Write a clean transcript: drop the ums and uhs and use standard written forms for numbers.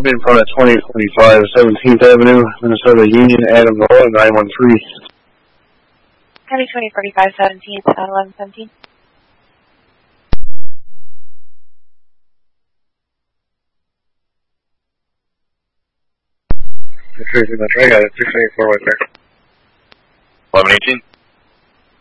I'm in front of 2025 17th Avenue, Minnesota Union, Adam Noah, 913. Heavy 2045 17th, 1117. I got it, 684 right there. 1118.